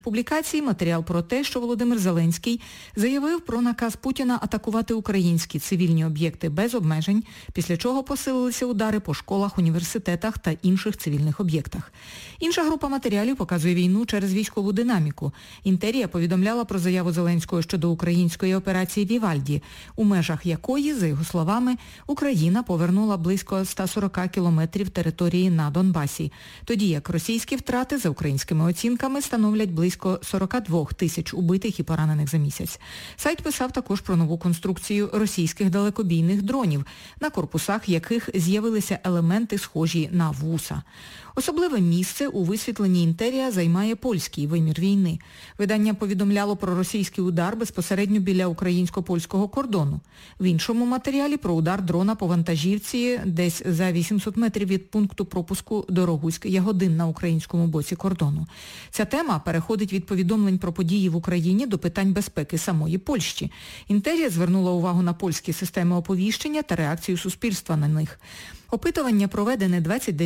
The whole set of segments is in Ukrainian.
Публікації матеріал про те, що Володимир Зеленський заявив про наказ Путіна атакувати українські цивільні об'єкти без обмежень, після чого посилилися удари по школах, університетах та інших цивільних об'єктах. Інша група матеріалів показує війну через військову динаміку. Інтерія повідомляла про заяву Зеленського щодо української операції «Вівальді», у межах якої, за його словами, Україна повернула близько 140 кілометрів території на Донбасі, тоді як російські втрати, за українськими оцінками, становлять близько 42 тисяч убитих і поранених за місяць. Сайт писав також про нову конструкцію російських далекобійних дронів, на корпусах яких з'явилися елементи, схожі на вуса. Особливе місце у висвітленні Інтерія займає польський вимір війни. Видання повідомляло про російський удар безпосередньо біля українсько-польського кордону. В іншому матеріалі про удар дрона по вантажівці десь за 800 метрів від пункту пропуску Дорогуськ-Ягодин на українському боці кордону. Ця тема переходить від повідомлень про події в Україні до питань безпеки самої Польщі. Інтерія звернула увагу на польські системи оповіщення та реакцію суспільства на них. Опитування, проведене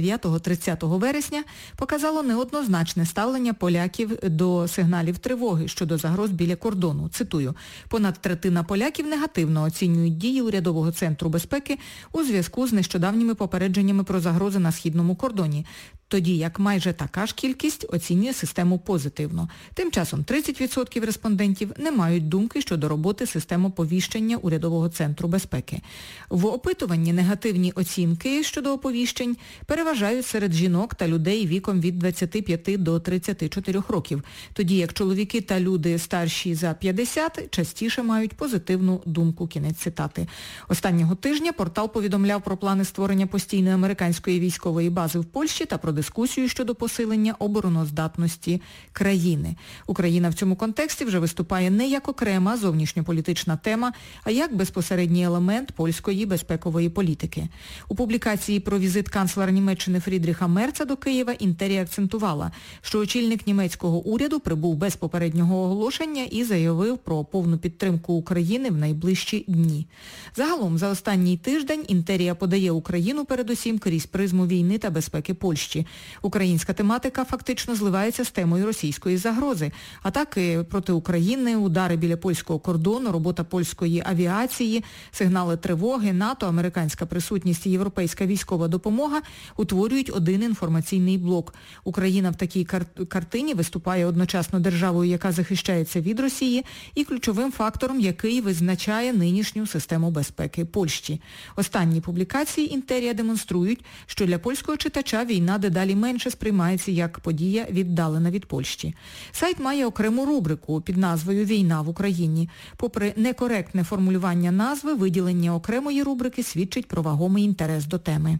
29-30 вересня, показало неоднозначне ставлення поляків до сигналів тривоги щодо загроз біля кордону. Цитую, понад третина поляків негативно оцінюють дії урядового центру безпеки у зв'язку з нещодавніми попередженнями про загрози на східному кордоні, тоді як майже така ж кількість оцінює систему позитивно. Тим часом 30% респондентів не мають думки щодо роботи систем оповіщення урядового центру безпеки. В опитуванні негативні оцінки щодо оповіщень переважають серед жінок та людей віком від 25 до 34 років, тоді як чоловіки та люди старші за 50 частіше мають позитивну думку. Кінець цитати. Останнього тижня портал повідомляв про плани створення постійної американської військової бази в Польщі та про дискусію щодо посилення обороноздатності країни. Україна в цьому контексті вже виступає не як окрема зовнішньополітична тема, а як безпосередній елемент польської безпекової політики. У публікації про візит канцлера Німеччини Фрідріха Мерца до Києва Інтерія акцентувала, що очільник німецького уряду прибув без попереднього оголошення і заявив про повну підтримку України в найближчі дні. Загалом, за останній тиждень Інтерія подає Україну передусім крізь призму війни та безпеки Польщі. Українська тематика фактично зливається з темою російської загрози. Атаки проти України, удари біля польського кордону, робота польської авіації, сигнали тривоги, НАТО, американська присутність і європейська військова допомога утворюють один інформаційний блок. Україна в такій картині виступає одночасно державою, яка захищається від Росії, і ключовим фактором, який визначає нинішню систему безпеки Польщі. Останні публікації Інтерія демонструють, що для польського читача війна дедалі менше сприймається як подія, віддалена від Польщі. Сайт має окрему рубрику під назвою «Війна в Україні». Попри некоректне формулювання назви, виділення окремої рубрики свідчить про вагомий інтерес до теми.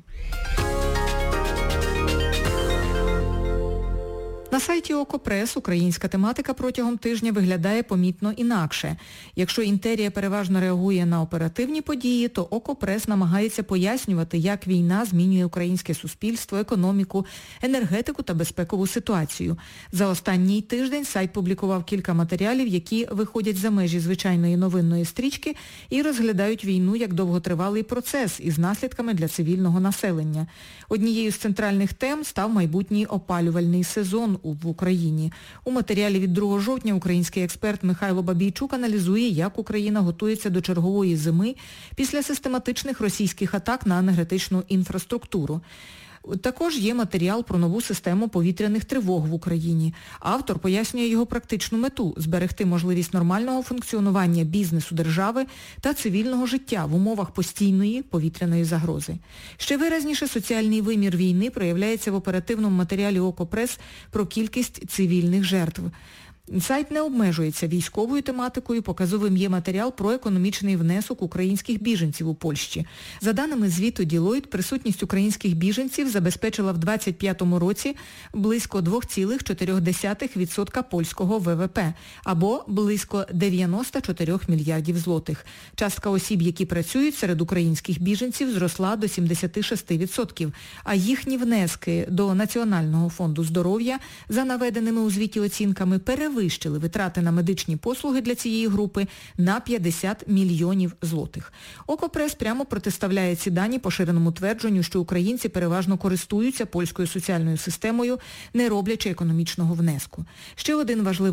На сайті Окопрес українська тематика протягом тижня виглядає помітно інакше. Якщо Інтерія переважно реагує на оперативні події, то Окопрес намагається пояснювати, як війна змінює українське суспільство, економіку, енергетику та безпекову ситуацію. За останній тиждень сайт публікував кілька матеріалів, які виходять за межі звичайної новинної стрічки і розглядають війну як довготривалий процес із наслідками для цивільного населення. Однією з центральних тем став майбутній опалювальний сезон в Україні. У матеріалі від 2 жовтня український експерт Михайло Бабійчук аналізує, як Україна готується до чергової зими після систематичних російських атак на енергетичну інфраструктуру. Також є матеріал про нову систему повітряних тривог в Україні. Автор пояснює його практичну мету – зберегти можливість нормального функціонування бізнесу держави та цивільного життя в умовах постійної повітряної загрози. Ще виразніше соціальний вимір війни проявляється в оперативному матеріалі Окопрес про кількість цивільних жертв. Сайт не обмежується військовою тематикою, показовим є матеріал про економічний внесок українських біженців у Польщі. За даними звіту Deloitte, присутність українських біженців забезпечила в 2025 році близько 2,4% польського ВВП, або близько 94 мільярдів злотих. Частка осіб, які працюють серед українських біженців, зросла до 76%, а їхні внески до Національного фонду здоров'я, за наведеними у звіті оцінками, перевищили витрати на медичні послуги для цієї групи на 50 мільйонів злотих. Окопрес прямо протиставляє ці дані поширеному твердженню, що українці переважно користуються польською соціальною системою, не роблячи економічного внеску. Ще один важливий